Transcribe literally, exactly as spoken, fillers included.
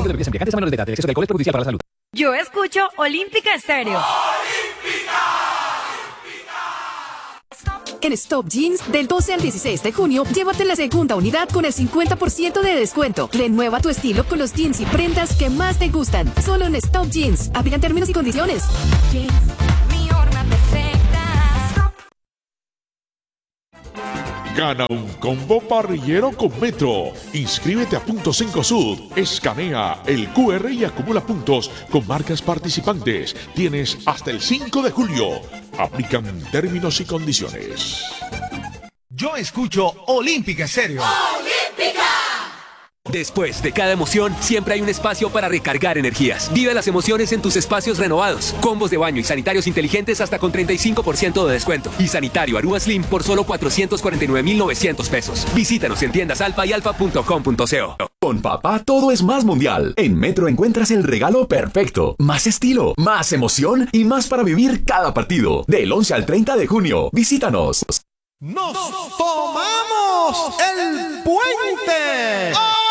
de bebidas embriagantes a menores de edad. El exceso de alcohol es perjudicial para la salud. Yo escucho Olímpica Estéreo. En Stop Jeans, del doce al dieciséis de junio, llévate la segunda unidad con el cincuenta por ciento de descuento. Renueva tu estilo con los jeans y prendas que más te gustan. Solo en Stop Jeans. Aplican términos y condiciones. Jeans, mi horma perfecta. Gana un combo parrillero con Metro. Inscríbete a Punto cinco Sud. Escanea el Q R y acumula puntos con marcas participantes. Tienes hasta el cinco de julio. Aplican términos y condiciones. Yo escucho Olímpica Estéreo. ¡Olímpica! Después de cada emoción, siempre hay un espacio para recargar energías. Vive las emociones en tus espacios renovados. Combos de baño y sanitarios inteligentes hasta con treinta y cinco por ciento de descuento. Y sanitario Aruba Slim por solo cuatrocientos cuarenta y nueve mil novecientos pesos. Visítanos en tiendas Alfa y alfa punto com punto co. Con papá todo es más mundial. En Metro encuentras el regalo perfecto. Más estilo, más emoción y más para vivir cada partido. Del once al treinta de junio. Visítanos. ¡Nos tomamos el puente!